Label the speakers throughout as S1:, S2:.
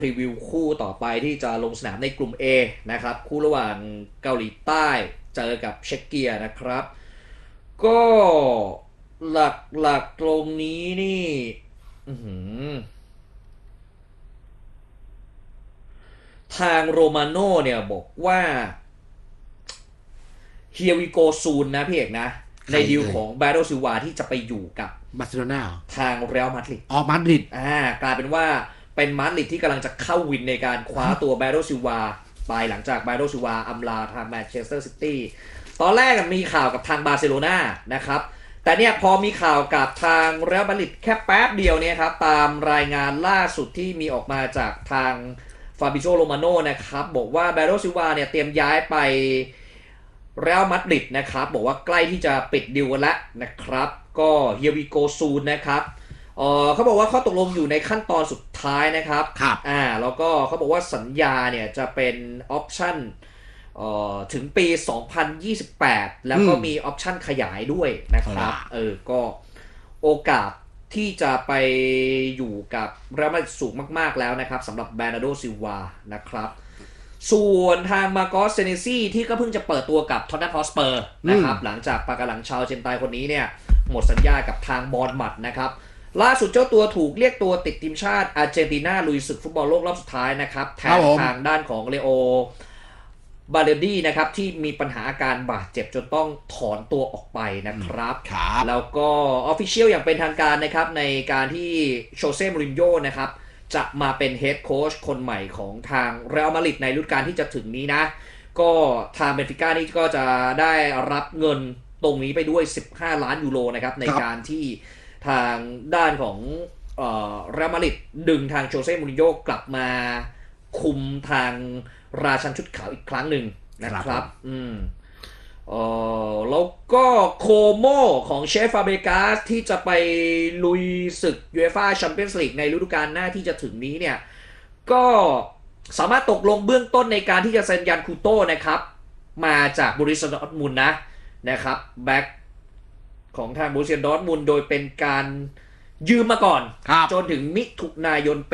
S1: พรีวิวคู่ต่อไปที่จะลงสนามในกลุ่ม A นะครับคู่ระหว่างเกาหลีใต้เจอกับเช็กเกียนะครับก็หลักๆตรงนี้นี่ทางโรมาโน่เนี่ยบอกว่าเฮียวิโกซูนนะพี่เอกนะในดีลของบาโดซิลวาที่จะไปอยู่กับบ
S2: าร์เซโลนา
S1: ทางเรอัลมาดริด
S2: มาดริด
S1: กลายเป็นว่าเป็นมาดริดที่กำลังจะเข้าวินในการคว้าตัวบาโดซิลวาไปหลังจากบาโดซิลวาอำลาทางแมนเชสเตอร์ซิตี้ตอนแรกมีข่าวกับทางบาร์เซโลนานะครับแต่เนี่ยพอมีข่าวกับทางเรอัลมาดริดแค่แป๊บเดียวเนี่ยครับตามรายงานล่าสุดที่มีออกมาจากทางฟาบิโชโรมาโน่นะครับบอกว่าบาโดซิลวาเนี่ยเตรียมย้ายไปเรอัลมาดริดนะครับบอกว่าใกล้ที่จะปิดดีลกันแล้วนะครับก็เฮียวิโกซูนนะครับเขาบอกว่าข้อตกลงอยู่ในขั้นตอนสุดท้ายนะครับแล้วก็เขาบอกว่าสัญญาเนี่ยจะเป็นออปชั่นถึงปี 2028 แล้วก็มีออปชั่นขยายด้วยนะครับก็โอกาสที่จะไปอยู่กับเรอัลมาดริดสูงมากๆแล้วนะครับสำหรับเบอร์นาร์โดซิลวานะครับส่วนทางมาโกสเซเนซี่ที่ก็เพิ่งจะเปิดตัวกับท็อตแนมฮอตสเปอร์นะครับหลังจากปากหลังชาวเจนไตคนนี้เนี่ยหมดสัญญากับทางบอร์นมัธนะครับล่าสุดเจ้าตัวถูกเรียกตัวติดทีมชาติอาร์เจนตินาลุยศึกฟุตบอลโลกรอบสุดท้ายนะครับแทนทางด้านของเลโอบาเลดี้นะครับที่มีปัญหาอาการบาดเจ็บจนต้องถอนตัวออกไปนะครับแล้วก็ออฟฟิเชียลอย่างเป็นทางการนะครับในการที่โชเซ่ มูรินโญ่นะครับจะมาเป็นเฮดโค้ชคนใหม่ของทางเรอัลมาดริดในฤดูกาลที่จะถึงนี้นะก็ทางเบนฟิก้านี่ก็จะได้รับเงินตรงนี้ไปด้วย15 ล้านยูโรนะครับในการที่ทางด้านของเรอัลมาดริดดึงทางโชเซ่ มูรินโญ่กลับมาคุมทางราชันชุดขาวอีกครั้งหนึ่งนะครับแล้วก็โคโมของเชฟฟาเบกาสที่จะไปลุยศึกยูเอฟ่าแชมเปี้ยนส์ลีกในฤดูกาลหน้าที่จะถึงนี้เนี่ยก็สามารถตกลงเบื้องต้นในการที่จะเซ็นยันคูโต้นะครับมาจากบรูเซียดอร์ทมุนด์นะครับแบ็คของทางบรูเซียดอร์ทมุนด์โดยเป็นการยืมมาก่อนจนถึงมิถุนายนปี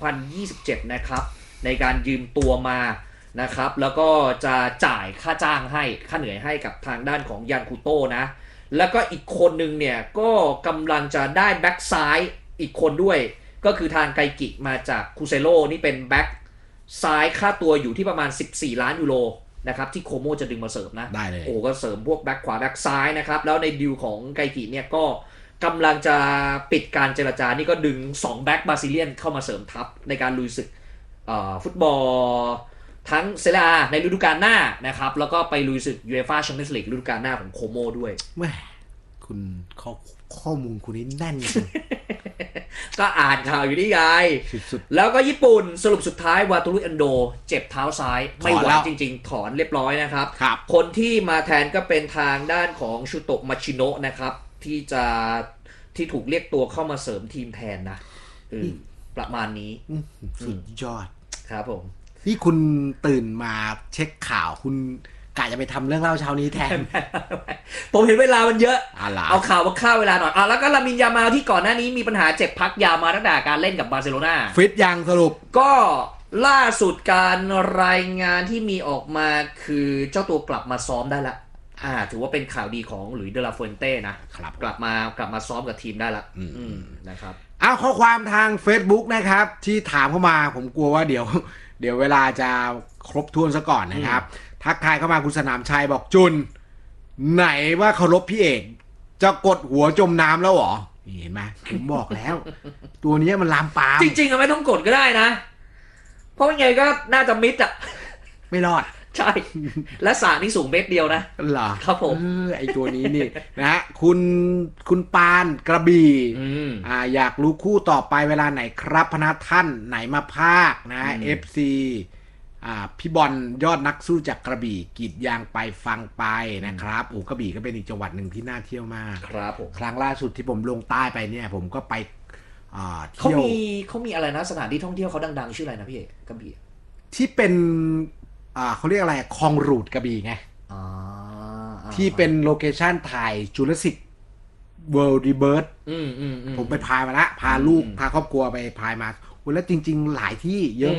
S1: 2027 นะครับในการยืมตัวมานะครับแล้วก็จะจ่ายค่าจ้างให้ค่าเหนื่อยให้กับทางด้านของยันคูโต้นะแล้วก็อีกคนนึงเนี่ยก็กำลังจะได้แบ็กซ้ายอีกคนด้วยก็คือทางไกกิมาจากคูเซโร่นี่เป็นแบ็กซ้ายค่าตัวอยู่ที่ประมาณ14 ล้านยูโรนะครับที่โคโมจะดึงมาเสริมนะ
S2: ได้เลย
S1: ก็เสริมพวกแบ็กขวาแบ็กซ้ายนะครับแล้วในดีลของไกกิเนี่ยก็กำลังจะปิดการเจรจานี่ก็ดึง2แบ็กบราซิเลียนเข้ามาเสริมทัพในการลุยศึกฟุตบอลทั้งเซเรียในฤดูกาลหน้านะครับแล้วก็ไปลุยศึกยูเอฟ่าแชมเปี้ยนส์ลีกฤดูกาลหน้าของโคโมด้วย
S2: แม่คุณข้อมูลคุณนี่แน่นจริง
S1: ก็อ่านข่าวอยู่นี่ไงแล้วก็ญี่ปุ่นสรุปสุดท้ายวาตูรุเอนโดเจ็บเท้าซ้ายไม่ไหวจริงๆถอนเรียบร้อยนะครับคนที่มาแทนก็เป็นทางด้านของชูโตะมาชิโนะนะครับที่ถูกเรียกตัวเข้ามาเสริมทีมแทนนะประมาณนี้
S2: สุดยอด
S1: ครับผม
S2: นี่คุณตื่นมาเช็คข่าวคุณกะจะไปทำเรื่องเล่าเช้านี้แทน
S1: ผมเห็นเวลามันเยอะเอาข่าวมาฆ่าเวลาหน่อยแล้วก็ลามินยามาลที่ก่อนหน้านี้มีปัญหาเจ็บพักยาวมาตั้งแต่การเล่นกับบาร์เซโลนา
S2: ฟิตยังสรุป
S1: ก็ล่าสุดการรายงานที่มีออกมาคือเจ้าตัวกลับมาซ้อมได้ละถือว่าเป็นข่าวดีของหลุยส์เดลาฟูเอนเต้นะกลับมาซ้อมกับทีมได้ละนะครับ
S2: เอาข้อความทาง Facebook นะครับที่ถามเข้ามาผมกลัวว่าเดี๋ยวเวลาจะครบถ้วนซะก่อนนะครับทักทายเข้ามาคุณสนามชัยบอกจุนไหนว่าเคารพพี่เอกจะกดหัวจมน้ำแล้วหรอเห็นไหมผมบอกแล้ว ตัวนี้มันลามปาม
S1: จริงๆไม่ต้องกดก็ได้นะเพราะยังไงก็น่าจะมิดอ่ะ
S2: ไม่รอด
S1: ใช่และสานี่สูงเมตรเดียวนะ
S2: เหรอ
S1: ครับผม
S2: ไอตัวนี้นี่นะฮะคุณปานกระบี่อยากรู้คู่ต่อไปเวลาไหนครับพนักท่านไหนมาภาคนะ FC พี่บอลยอดนักสู้จากกระบี่กีดยางไปฟังไปนะครับกระบี่ก็เป็นอีกจังหวัดหนึ่งที่น่าเที่ยวมาก
S1: ครับผม
S2: ครั้งล่าสุดที่ผมลงใต้ไปเนี่ยผมก็ไป
S1: เที่ยวเขามีอะไรนะสถานที่ท่องเที่ยวเขาดังๆชื่ออะไรนะพี่เอกกระบี่
S2: ที่เป็นเขาเรียกอะไรคลองรูทกระบี่ไงที่เป็นโลเคชั่นถ่ายจูราสสิกเวิลด์รีเบิร์ธผมไปพายมาละพาลูกพาครอบครัวไปพายมาแล้วจริงๆหลายที่เยอะ